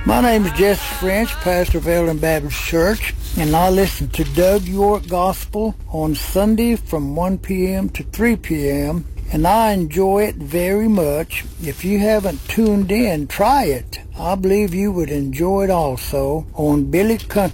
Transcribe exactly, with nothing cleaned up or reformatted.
My name is Jesse French, pastor of Ellen Baptist Church, and I listen to Doug York Gospel on Sunday from one p.m. to three p.m., and I enjoy it very much. If you haven't tuned in, try it. I believe you would enjoy it also on Billy Country.